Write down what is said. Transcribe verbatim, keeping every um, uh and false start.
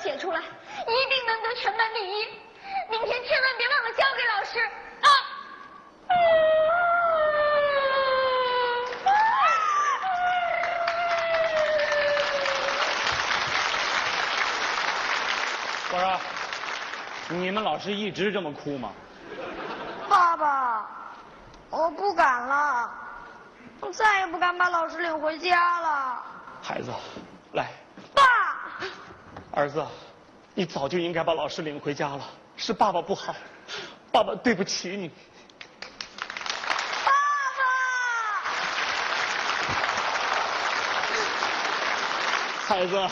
写出来，一定能得全班第一。明天千万别忘了交给老师啊！ 我说，你们老师一直这么哭吗？ 爸爸，我不敢了，我再也不敢把老师领回家了。 孩子，来。 爸。 儿子，你早就应该把老师领回家了，是爸爸不好，爸爸对不起你。 爸爸。 孩子。